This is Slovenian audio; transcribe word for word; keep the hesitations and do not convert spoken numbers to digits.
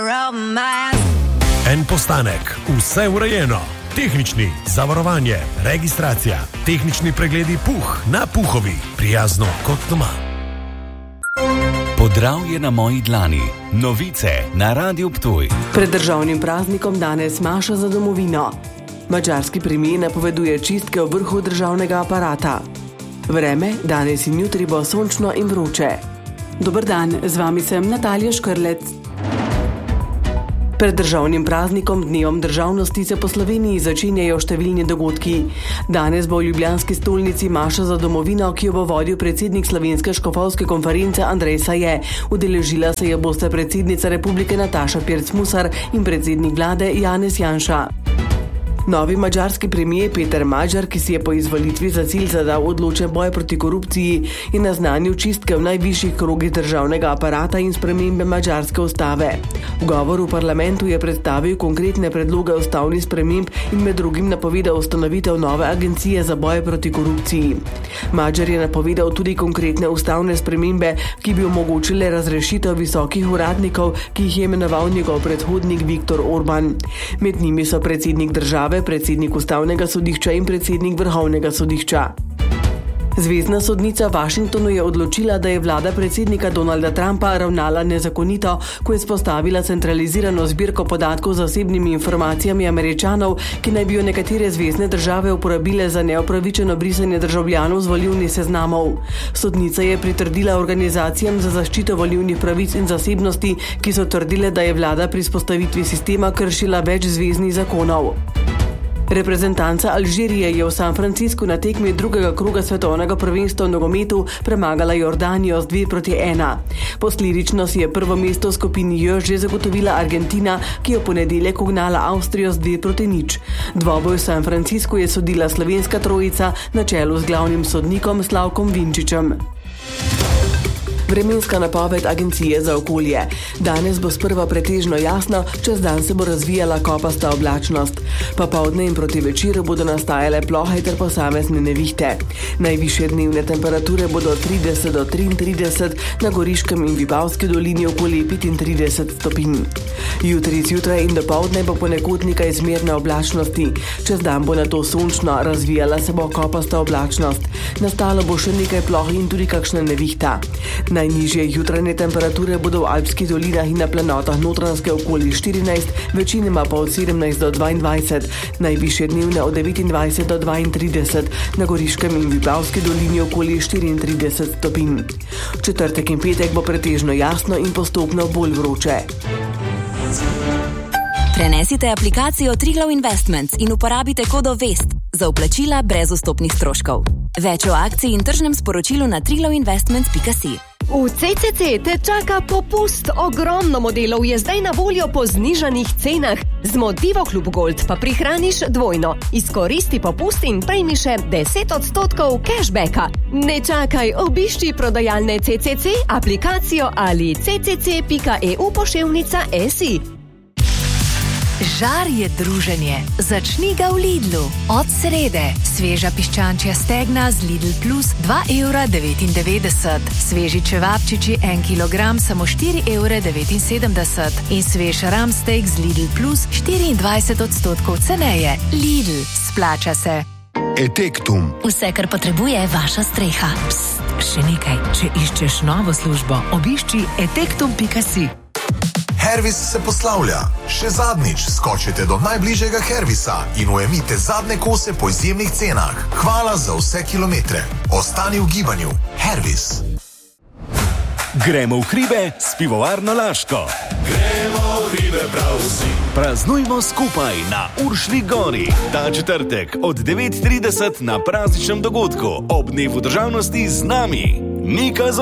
En postanek, vse urejeno. Tehnični, zavarovanje, registracija, tehnični pregledi puh na Puhovi, prijazno kot doma. Podravje na moji dlani. Novice na Radiu Ptuj. Pred državnim praznikom danes maša za domovino. Madžarski premijer napoveduje čistke v vrhu državnega aparata. Vreme danes in jutri bo sončno in vroče. Dober dan, z vami sem Natalija Škrlec. Pred državnim praznikom, dnevom državnosti, se po Sloveniji začenjajo številni dogodki. Danes bo v ljubljanski stolnici maša za domovino, ki jo bo vodil predsednik Slovenske škofovske konference Andrej Saje. Udeležila se je bosta predsednica republike Nataša Pirc Musar in predsednik vlade Janez Janša. Novi madžarski premijer Peter Magyar, ki si je po izvolitvi za cilj zadal odločen boj proti korupciji, je naznanil čistke v najvišjih krogih državnega aparata in spremembe madžarske ustave. V govoru v parlamentu je predstavil konkretne predloge ustavnih sprememb in med drugim napovedal ustanovitev nove agencije za boj proti korupciji. Magyar je napovedal tudi konkretne ustavne spremembe, ki bi omogočile razrešitev visokih uradnikov, ki jih je imenoval njegov predhodnik Viktor Orban. Med njimi so predsednik države, predsednik ustavnega sodišča in predsednik vrhovnega sodišča. Zvezdna sodnica v Washingtonu je odločila, da je vlada predsednika Donalda Trumpa ravnala nezakonito, ko je spostavila centralizirano zbirko podatkov z zasebnimi informacijami Američanov, ki naj bi jo nekatere zvezne države uporabile za neopravičeno brisanje državljanov z volilnih seznamov. Sodnica je pritrdila organizacijam za zaščito volilnih pravic in zasebnosti, ki so trdile, da je vlada pri vzpostavitvi sistema kršila več zveznih zakonov. Reprezentanca Alžirije je v San Franciscu na tekmi drugega kroga svetovnega prvenstva v nogometu premagala Jordanijo z dve proti ena. Posledično si je prvo mesto v skupini J že zagotovila Argentina, ki je v ponedeljek ugnala Avstrijo z dve proti nič. Dvoboj v San Franciscu je sodila slovenska trojica na čelu z glavnim sodnikom Slavkom Vinčičem. Vremenska napoved Agencije za okolje. Danes bo sprva pretežno jasno, čez dan se bo razvijala kopasta oblačnost. Popoldne in proti večeru bodo nastajale plohe ter posamezne nevihte. Najvišje dnevne temperature bodo od trideset do triintrideset, na Goriškem in Vipavski dolini okoli petintrideset stopinj. Jutri zjutraj in dopoldne bo ponekod nekaj zmerne oblačnosti. Čez dan bo nato sončno, razvijala se bo kopasta oblačnost. Nastalo bo še nekaj ploh in tudi kakšna nevihta. Najnižje jutranje temperature bodo v Alpskih dolinah in na planotah Notranjske okoli štirinajst, večinoma pa od sedemnajst do dvaindvajset, najvišje dnevne od devetindvajset do dvaintrideset, na Goriškem in Vipavski dolini okoli štiriintrideset stopinj. V četrtek in petek bo pretežno jasno in postopno bolj vroče. Prenesite aplikacijo Triglav Investments in uporabite kodo VEST za vplačila brez vstopnih stroškov. Več o akciji in tržnem sporočilu na triglav investments pika si. V C C C te čaka popust. Ogromno modelov je zdaj na voljo po znižanih cenah. Z Motivo Klub Gold pa prihraniš dvojno. Izkoristi popust in prejmi še deset odstotkov cashbacka. Ne čakaj, obišči prodajalne C C C, aplikacijo ali c c c pika e u poševnica esi. Žar je druženje. Začni ga v Lidlu. Od srede. Sveža piščančja stegna z Lidl Plus dva evra devetindevetdeset. Sveži čevapčiči en kilogram samo štiri evre devetinsedemdeset. In svež ramsteak z Lidl Plus štiriindvajset odstotkov ceneje. Lidl. Splača se. Etektum. Vse, kar potrebuje vaša streha. Psst, še nekaj. Če iščeš novo službo, obišči etektum pika si. Hervis se poslavlja. Še zadnjič skočite do najbližjega Hervisa in ujemite zadnje kose po izjemnih cenah. Hvala za vse kilometre. Ostani v gibanju. Hervis. Gremo v hribe s pivovarno Laško. Gremo v hribe prav vsi. Praznujmo skupaj na Uršlji gori. Ta četrtek od devet trideset na prazničnem dogodku ob dnevu državnosti z nami. Nika